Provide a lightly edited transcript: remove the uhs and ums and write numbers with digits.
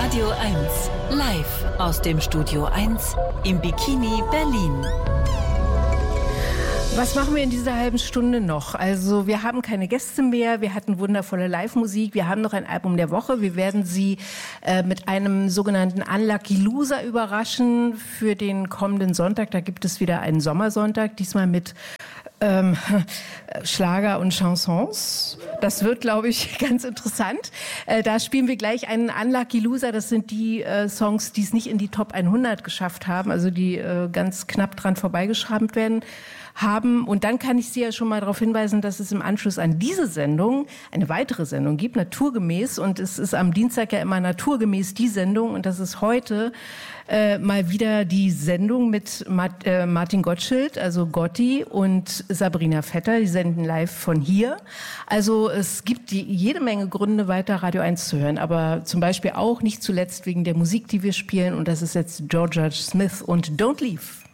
Radio 1, live aus dem Studio 1 im Bikini Berlin. Was machen wir in dieser halben Stunde noch? Also wir haben keine Gäste mehr, wir hatten wundervolle Live-Musik, wir haben noch ein Album der Woche. Wir werden Sie mit einem sogenannten Unlucky Loser überraschen für den kommenden Sonntag. Da gibt es wieder einen Sommersonntag, diesmal mit Schlager und Chansons. Das wird, glaube ich, ganz interessant. Da spielen wir gleich einen Unlucky Loser. Das sind die Songs, die es nicht in die Top 100 geschafft haben, also die ganz knapp dran vorbeigeschrammt werden haben. Und dann kann ich Sie ja schon mal darauf hinweisen, dass es im Anschluss an diese Sendung eine weitere Sendung gibt, naturgemäß. Und es ist am Dienstag ja immer naturgemäß die Sendung. Und das ist heute mal wieder die Sendung mit Martin Gottschild, also Gotti, und Sabrina Vetter. Die senden live von hier. Also es gibt jede Menge Gründe, weiter Radio 1 zu hören. Aber zum Beispiel auch nicht zuletzt wegen der Musik, die wir spielen. Und das ist jetzt Georgia Smith und Don't Leave.